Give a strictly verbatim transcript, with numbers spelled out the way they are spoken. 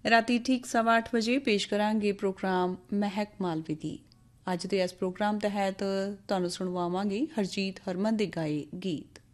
ਰਾਤੀ ਠੀਕ ਸਵਾ ਅੱਠ ਵਜੇ ਪੇਸ਼ ਕਰਾਂਗੇ ਪ੍ਰੋਗਰਾਮ ਮਹਿਕ ਮਾਲਵੇ ਦੀ। ਅੱਜ ਦੇ ਇਸ ਪ੍ਰੋਗਰਾਮ ਤਹਿਤ ਤੁਹਾਨੂੰ ਸੁਣਵਾਵਾਂਗੇ ਹਰਜੀਤ ਹਰਮਨ ਦੇ ਗਾਏ ਗੀਤ।